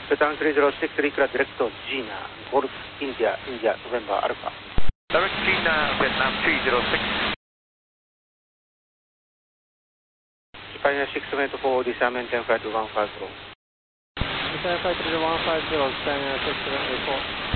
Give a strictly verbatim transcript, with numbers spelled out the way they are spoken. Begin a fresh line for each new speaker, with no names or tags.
Japan three zero six Recla direct to Gina, Golf India, India, November Alpha.
Direct Gina, Vietnam three zero six.
Japan six meter for Disha maintain flight one five zero.
Japan flight one five zero, Japan six seven eight four.